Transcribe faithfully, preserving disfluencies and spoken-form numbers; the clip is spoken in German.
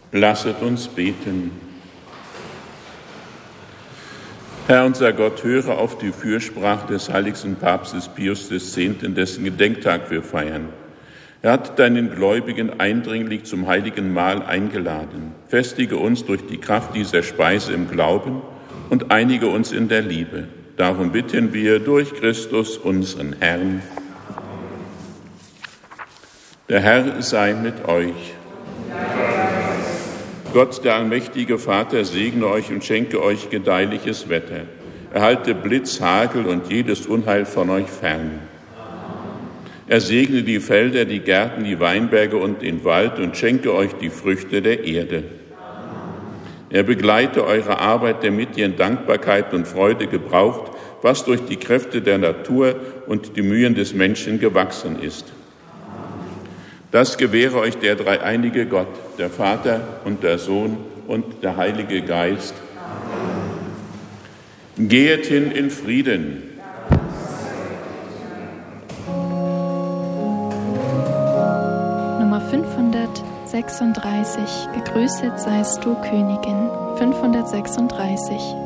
Lasset uns beten. Herr unser Gott, höre auf die Fürsprache des heiligsten Papstes Pius X., dessen Gedenktag wir feiern. Er hat deinen Gläubigen eindringlich zum heiligen Mahl eingeladen. Festige uns durch die Kraft dieser Speise im Glauben und einige uns in der Liebe. Darum bitten wir durch Christus, unseren Herrn. Der Herr sei mit euch. Gott, der allmächtige Vater, segne euch und schenke euch gedeihliches Wetter. Erhalte Blitz, Hagel und jedes Unheil von euch fern. Er segne die Felder, die Gärten, die Weinberge und den Wald und schenke euch die Früchte der Erde. Er begleite eure Arbeit, damit ihr in Dankbarkeit und Freude gebraucht, was durch die Kräfte der Natur und die Mühen des Menschen gewachsen ist. Das gewähre euch der dreieinige Gott, der Vater und der Sohn und der Heilige Geist. Amen. Gehet hin in Frieden. Nummer fünfhundertsechsunddreißig. Gegrüßet seist du, Königin. fünfhundertsechsunddreißig.